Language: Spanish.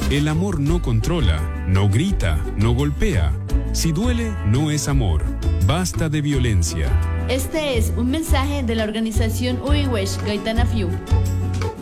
El amor no controla, no grita, no golpea. Si duele, no es amor. Basta de violencia. Este es un mensaje de la organización Uiwesh Gaitana Fiu.